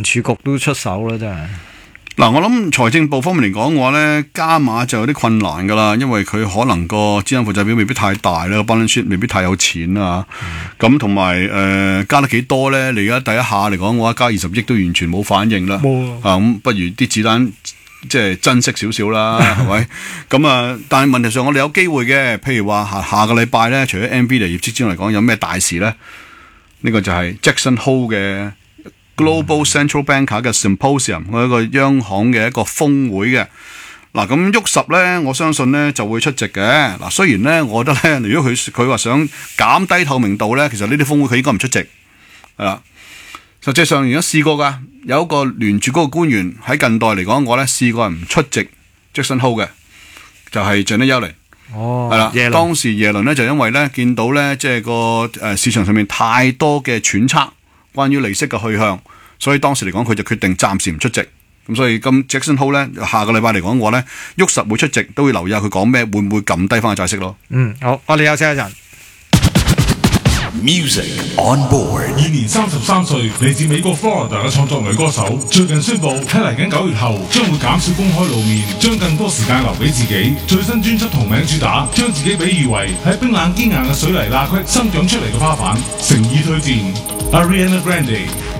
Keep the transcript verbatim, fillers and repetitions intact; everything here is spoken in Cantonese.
儲局都出手啦，真係。 嗱，我諗財政部方面嚟講嘅話咧，加碼就有啲困難噶啦，因為佢可能個資產負債表未必太大啦，balance sheet未必太有錢啊。咁同埋誒加得幾多咧？你而家第一下嚟講嘅話，加二十億都完全冇反應啦。 冇啊，咁不如啲子彈即係珍惜少少啦，係咪？咁啊，但係問題上我哋有機會嘅，譬如話下下個禮拜咧，除咗 Nvidia 業績之外嚟講，有咩大事咧？呢個就係 Jackson Hole 嘅 Global Central Banker 嘅 Symposium， 一個央行嘅一個峰會嘅。嗱，咁沃什咧，我相信咧就會出席嘅。嗱，雖然咧，我覺得咧，如果佢佢話想減低透明度咧，其實呢啲峰會佢應該唔出席，係啦。實際上而家試過㗎，有一個聯儲局嘅官員喺近代嚟講，我咧試過係唔出席 Jackson Hole 嘅，就係 Janet Yellen。 哦， 係啦， 耶倫當時耶倫咧就因為咧見到咧即係個誒市場上面太多嘅揣測關於利息嘅去向，所以當時嚟講佢就決定暫時唔出席。咁所以咁 Jackson Hole 咧下個禮拜嚟講嘅話咧，沃實會出席，都會留意下佢講咩，會唔會撳低翻個債息咯。 嗯，好，我哋休息一陣。 Music on board。 現年三十三歲，嚟自美國 Florida 嘅創作女歌手，最近宣布喺嚟緊九月後將會減少公開露面，將更多時間留俾自己。最新專輯同名主打，將自己比喻為喺冰冷堅硬嘅水泥罅隙生長出嚟嘅花瓣，誠意推薦 Ariana Grande。